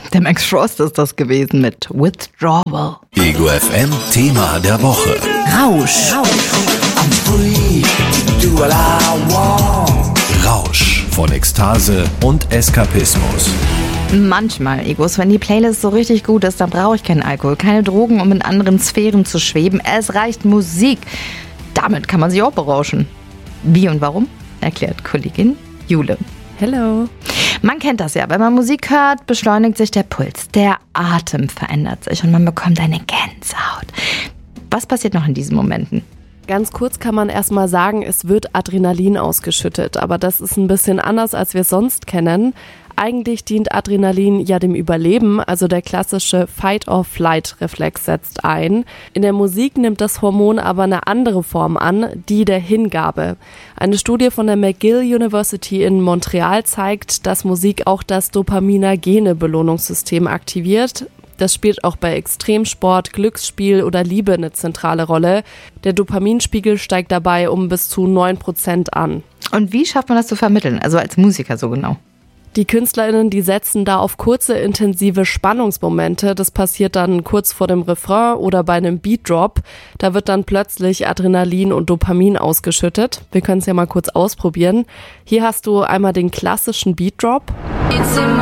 Der Max Frost ist das gewesen mit Withdrawal. Ego FM Thema der Woche. Rausch. Rausch von Ekstase und Eskapismus. Manchmal, Egos, wenn die Playlist so richtig gut ist, dann brauche ich keinen Alkohol, keine Drogen, um in anderen Sphären zu schweben. Es reicht Musik. Damit kann man sich auch berauschen. Wie und warum? Erklärt Kollegin Jule. Hello. Man kennt das ja, wenn man Musik hört, beschleunigt sich der Puls, der Atem verändert sich und man bekommt eine Gänsehaut. Was passiert noch in diesen Momenten? Ganz kurz kann man erstmal sagen, es wird Adrenalin ausgeschüttet, aber das ist ein bisschen anders, als wir es sonst kennen. Eigentlich dient Adrenalin ja dem Überleben, also der klassische Fight-or-Flight-Reflex setzt ein. In der Musik nimmt das Hormon aber eine andere Form an, die der Hingabe. Eine Studie von der McGill University in Montreal zeigt, dass Musik auch das dopaminogene Belohnungssystem aktiviert. Das spielt auch bei Extremsport, Glücksspiel oder Liebe eine zentrale Rolle. Der Dopaminspiegel steigt dabei um bis zu 9% an. Und wie schafft man das zu vermitteln, also als Musiker so genau? Die KünstlerInnen, die setzen da auf kurze, intensive Spannungsmomente. Das passiert dann kurz vor dem Refrain oder bei einem Beatdrop. Da wird dann plötzlich Adrenalin und Dopamin ausgeschüttet. Wir können es ja mal kurz ausprobieren. Hier hast du einmal den klassischen Beatdrop.